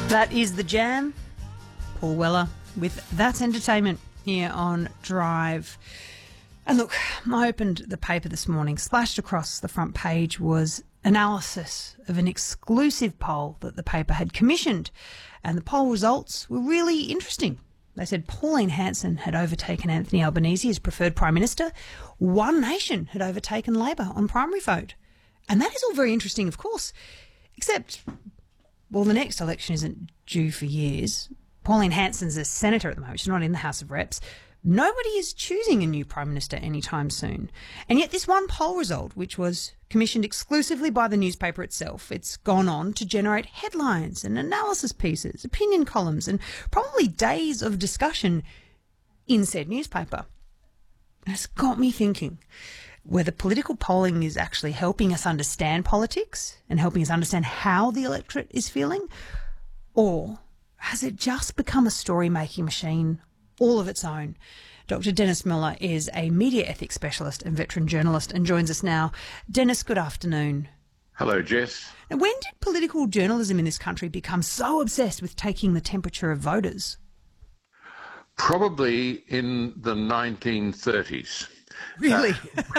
That is The Jam. Paul Weller with That's Entertainment here on Drive. And look, I opened the paper this morning. Splashed across the front page was analysis of an exclusive poll that the paper had commissioned. And the poll results were really interesting. They said Pauline Hanson had overtaken Anthony Albanese as preferred Prime Minister. One Nation had overtaken Labor on primary vote. And that is all very interesting, of course, except, well, the next election isn't due for years. Pauline Hanson's a senator at the moment. She's not in the House of Reps. Nobody is choosing a new Prime Minister anytime soon. And yet this one poll result, which was commissioned exclusively by the newspaper itself, it's gone on to generate headlines and analysis pieces, opinion columns, and probably days of discussion in said newspaper. And it's got me thinking whether political polling is actually helping us understand politics and helping us understand how the electorate is feeling, or has it just become a story-making machine all of its own? Dr. Dennis Miller is a media ethics specialist and veteran journalist and joins us now. Dennis, good afternoon. Hello, Jess. Now, when did political journalism in this country become so obsessed with taking the temperature of voters? Probably in the 1930s. Really?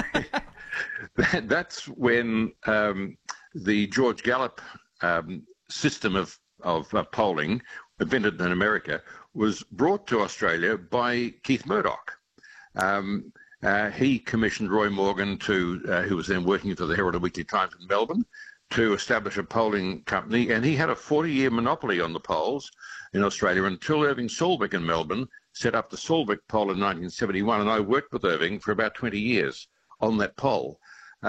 That's when the George Gallup system of polling, invented in America, was brought to Australia by Keith Murdoch. He commissioned Roy Morgan, who was then working for the Herald and Weekly Times in Melbourne, to establish a polling company, and he had a 40-year monopoly on the polls in Australia until Irving Sulbeck in Melbourne set up the Sulbeck poll in 1971, and I worked with Irving for about 20 years on that poll.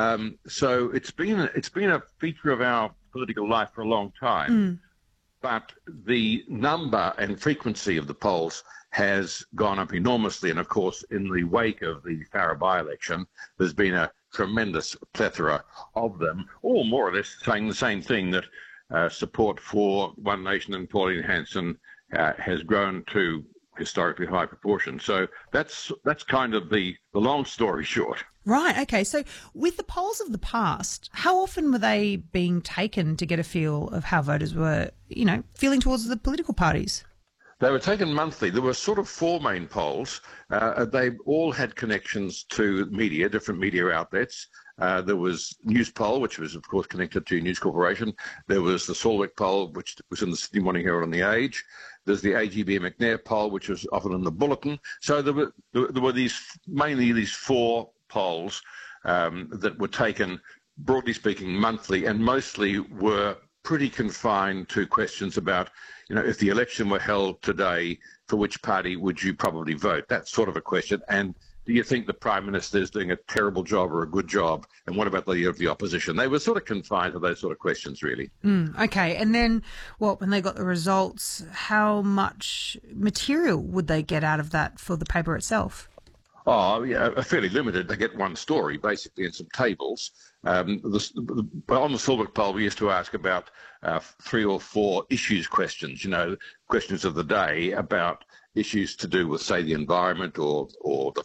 So it's been a feature of our political life for a long time. But the number and frequency of the polls has gone up enormously. And, of course, in the wake of the Farrer by-election, there's been a tremendous plethora of them, all more or less saying the same thing, that support for One Nation and Pauline Hanson has grown to historically high proportions. So that's kind of the long story short. Right, okay. So with the polls of the past, how often were they being taken to get a feel of how voters were, feeling towards the political parties? They were taken monthly. There were sort of four main polls. They all had connections to media, different media outlets. There was Newspoll, which was, of course, connected to News Corporation. There was the Sulbeck poll, which was in the Sydney Morning Herald and The Age. There's the AGB McNair poll, which was often in the Bulletin. So there were mainly these four polls that were taken, broadly speaking, monthly, and mostly were pretty confined to questions about, if the election were held today, for which party would you probably vote? That sort of a question. And do you think the Prime Minister is doing a terrible job or a good job? And what about the leader of the opposition? They were sort of confined to those sort of questions, really. Okay. And then, when they got the results, how much material would they get out of that for the paper itself? Oh, yeah, fairly limited. They get one story, basically, and some tables. On the Sulbeck poll, we used to ask about 3 or 4 issues questions, questions of the day about issues to do with, say, the environment or the